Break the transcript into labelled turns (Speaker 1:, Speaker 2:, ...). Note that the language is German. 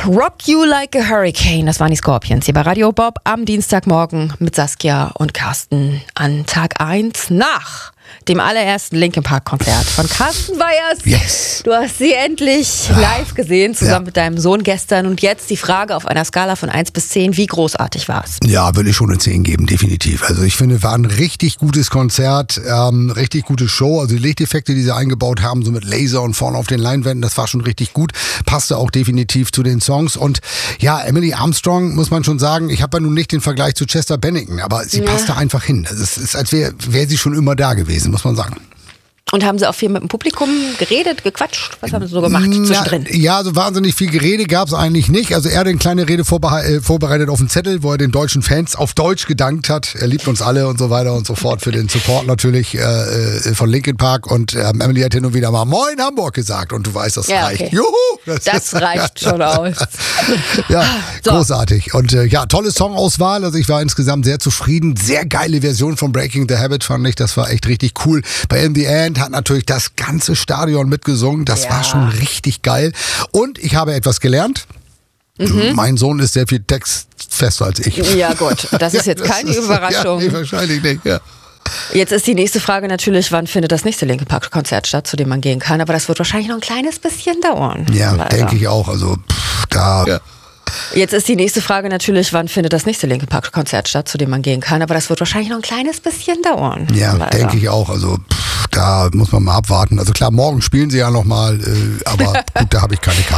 Speaker 1: Rock You Like a Hurricane, das waren die Scorpions hier bei Radio Bob am Dienstagmorgen mit Saskia und Carsten an Tag 1 nach dem allerersten Linkin Park Konzert von Carsten Weihers.
Speaker 2: Yes.
Speaker 1: Du hast sie endlich live gesehen, zusammen mit deinem Sohn gestern. Und jetzt die Frage auf einer Skala von 1 bis 10, wie großartig war es?
Speaker 2: Ja, würde ich schon eine 10 geben, definitiv. Also ich finde, war ein richtig gutes Konzert, richtig gute Show. Also die Lichteffekte, die sie eingebaut haben, so mit Laser und vorne auf den Leinwänden, das war schon richtig gut. Passte auch definitiv zu den Songs. Und ja, Emily Armstrong, muss man schon sagen, ich habe ja nun nicht den Vergleich zu Chester Bennington, aber sie passte einfach hin. Also es ist, als wäre sie schon immer da gewesen, muss man sagen.
Speaker 1: Und haben sie auch viel mit dem Publikum geredet, gequatscht? Was haben sie so gemacht zwischendrin?
Speaker 2: Ja, so wahnsinnig viel Gerede gab es eigentlich nicht. Also er hat eine kleine Rede vorbereitet auf dem Zettel, wo er den deutschen Fans auf Deutsch gedankt hat. Er liebt uns alle und so weiter und so fort für den Support natürlich von Linkin Park. Und Emily hat hin und wieder mal Moin Hamburg gesagt. Und du weißt, das reicht.
Speaker 1: Okay.
Speaker 2: Juhu!
Speaker 1: Das reicht schon aus.
Speaker 2: Ja,
Speaker 1: so.
Speaker 2: Großartig. Und ja, tolle Songauswahl. Also ich war insgesamt sehr zufrieden. Sehr geile Version von Breaking the Habit fand ich. Das war echt richtig cool. Bei In the End hat natürlich das ganze Stadion mitgesungen. Das war schon richtig geil. Und ich habe etwas gelernt. Mein Sohn ist sehr viel textfester als ich.
Speaker 1: Ja gut, das ist jetzt keine Überraschung.
Speaker 2: Ja, nee, wahrscheinlich nicht, ja.
Speaker 1: Jetzt ist die nächste Frage natürlich, wann findet das nächste Linkin Park Konzert statt, zu dem man gehen kann. Aber das wird wahrscheinlich noch ein kleines bisschen dauern.
Speaker 2: Ja,
Speaker 1: leider.
Speaker 2: denke ich auch. Also da... Ja.
Speaker 1: Jetzt ist die nächste Frage natürlich, wann findet das nächste Linkin Park Konzert statt, zu dem man gehen kann. Aber das wird wahrscheinlich noch ein kleines bisschen dauern.
Speaker 2: Ja,
Speaker 1: leider.
Speaker 2: denke ich auch. Also da muss man mal abwarten. Also klar, morgen spielen sie ja nochmal, aber gut, da habe ich keine Karte.